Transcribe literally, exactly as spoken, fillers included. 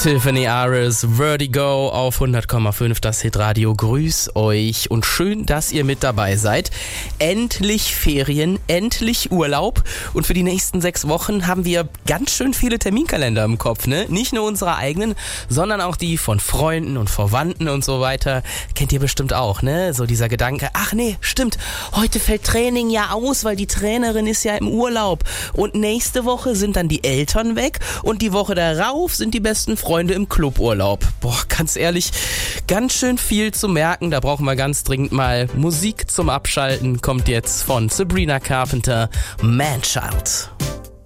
Tiffany Aris, Vertigo auf hundert Komma fünf, das Hitradio. Grüß euch und schön, dass ihr mit dabei seid. Endlich Ferien, endlich Urlaub und für die nächsten sechs Wochen haben wir ganz schön viele Terminkalender im Kopf, ne? Nicht nur unsere eigenen, sondern auch die von Freunden und Verwandten und so weiter. Kennt ihr bestimmt auch, ne? So dieser Gedanke, ach nee, stimmt, heute fällt Training ja aus, weil die Trainerin ist ja im Urlaub und nächste Woche sind dann die Eltern weg und die Woche darauf sind die besten Freunde im Cluburlaub. Boah, ganz ehrlich, ganz schön viel zu merken. Da brauchen wir ganz dringend mal Musik zum Abschalten. Kommt jetzt von Sabrina Carpenter, Man Child.